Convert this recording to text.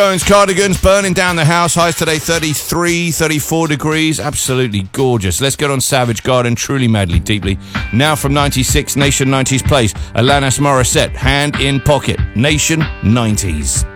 Jones Cardigans burning down the house. Highs today 33, 34 degrees. Absolutely gorgeous. Let's get on Savage Garden, truly, madly, deeply. Now from 96, Nation 90s Place. Alanis Morissette, Hand in Pocket. Nation 90s.